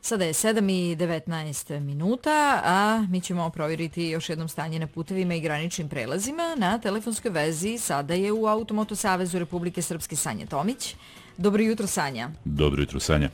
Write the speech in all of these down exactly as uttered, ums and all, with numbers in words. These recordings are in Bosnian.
Sada je sedam i devetnaest minuta, a mi ćemo provjeriti još jednom stanje na putevima i graničnim prelazima. Na telefonskoj vezi sada je u Automoto Savezu Republike Srpske Sanja Tomić. Dobro jutro, Sanja. Dobro jutro, Sanja.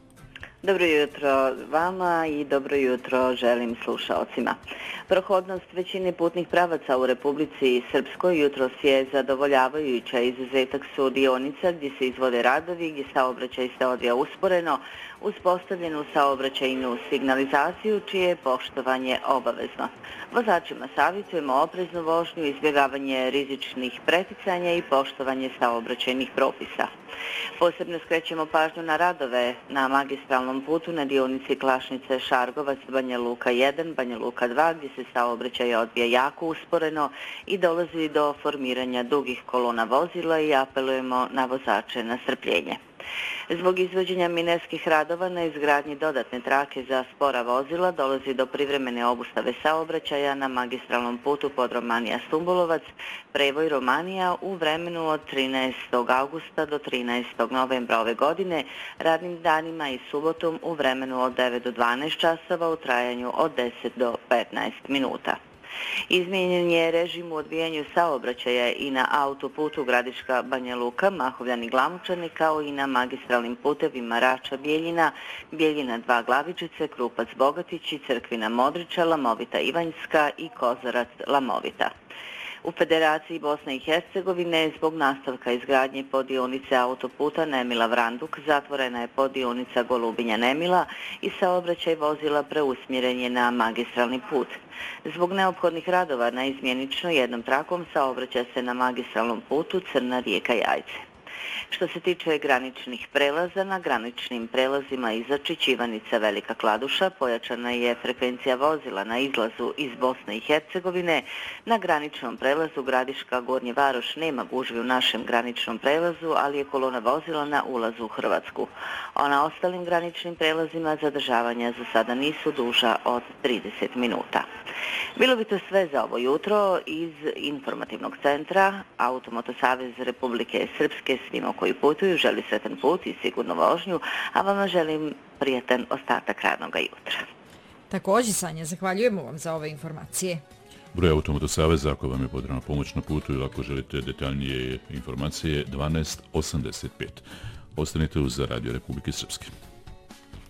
Dobro jutro vama i dobro jutro želim slušaocima. Prohodnost većine putnih pravaca u Republici Srpskoj jutros je zadovoljavajuća. Izuzetak su dionica gdje se izvode radovi, gdje saobraćaj se odvija usporeno, uz postavljenu saobraćajnu signalizaciju, čije je poštovanje obavezno. Vozačima savjetujemo opreznu vožnju, izbjegavanje rizičnih preticanja i poštovanje saobraćajnih propisa. Posebno skrećemo pažnju na radove na magistralnom putu na dionici Klašnice Šargovac, Banja Luka jedan, Banja Luka dva, gdje se saobraćaj odvija jako usporeno i dolazi do formiranja dugih kolona vozila i apelujemo na vozače na strpljenje. Zbog izvođenja minerskih radova na izgradnji dodatne trake za spora vozila dolazi do privremene obustave saobraćaja na magistralnom putu Podromanija-Stumbulovac, prevoj Romanija u vremenu od trinaestog augusta do trinaestog novembra ove godine, radnim danima i subotom u vremenu od devet do dvanaest časova u trajanju od deset do petnaest minuta. Izmijenjen je režim u odvijanju saobraćaja i na autoputu Gradiška Banja Luka, Mahovljani Glamučani, kao i na magistralnim putevima Rača Bijeljina, Bijeljina dva Glavičice, Krupac Bogatići, Crkvina Modriča, Lamovita Ivanjska i Kozarac Lamovita. U Federaciji Bosne i Hercegovine zbog nastavka izgradnje podionice autoputa Nemila-Vranduk zatvorena je podionica Golubinja-Nemila i saobraćaj vozila preusmjeren je na magistralni put. Zbog neophodnih radova na izmjenično jednom trakom saobraća se na magistralnom putu Crna Rijeka Jajce. Što se tiče graničnih prelaza, na graničnim prelazima Izačić, Ivanica, Velika Kladuša pojačana je frekvencija vozila na izlazu iz Bosne i Hercegovine. Na graničnom prelazu Gradiška Gornji Varoš nema gužvi u našem graničnom prelazu, ali je kolona vozila na ulazu u Hrvatsku. A na ostalim graničnim prelazima zadržavanja za sada nisu duža od trideset minuta. Bilo bi to sve za ovo jutro iz informativnog centra Automoto Savez Republike Srpske. Svima koji putuju želi sretan put i sigurnu vožnju, a vama želim prijatan ostatak radnog jutra. Također, Sanja, zahvaljujemo vam za ove informacije. Broj Automoto Saveza, ako vam je potrebna pomoć na putu ili ako želite detaljnije informacije, dvanaest osamdeset pet. Ostanite uz Radio Republike Srpske.